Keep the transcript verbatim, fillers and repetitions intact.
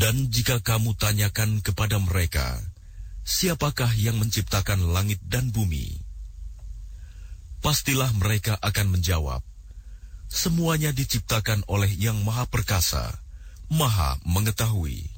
Dan jika kamu tanyakan kepada mereka, siapakah yang menciptakan langit dan bumi? Pastilah mereka akan menjawab, semuanya diciptakan oleh Yang Maha Perkasa, Maha Mengetahui.